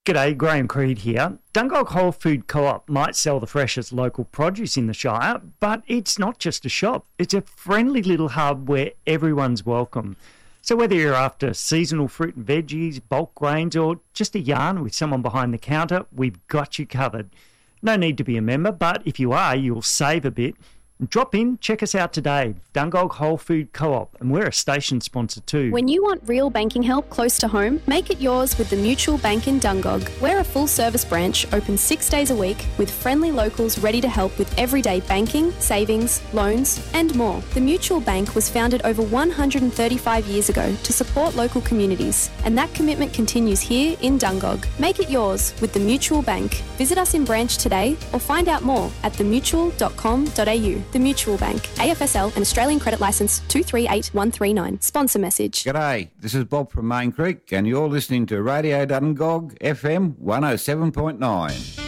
G'day, Graham Creed here. Dungog Whole Food Co-op might sell the freshest local produce in the Shire, but it's not just a shop. It's a friendly little hub where everyone's welcome. So whether you're after seasonal fruit and veggies, bulk grains, or just a yarn with someone behind the counter, we've got you covered. No need to be a member, but if you are, you'll save a bit. Drop in, check us out today, Dungog Whole Food Co-op, and we're a station sponsor too. When you want real banking help close to home, make it yours with the Mutual Bank in Dungog. We're a full-service branch, open 6 days a week, with friendly locals ready to help with everyday banking, savings, loans, and more. The Mutual Bank was founded over 135 years ago to support local communities, and that commitment continues here in Dungog. Make it yours with the Mutual Bank. Visit us in branch today or find out more at themutual.com.au. The Mutual Bank, AFSL and Australian Credit Licence 238139. Sponsor message. G'day, this is Bob from Main Creek and you're listening to Radio Dungog FM 107.9.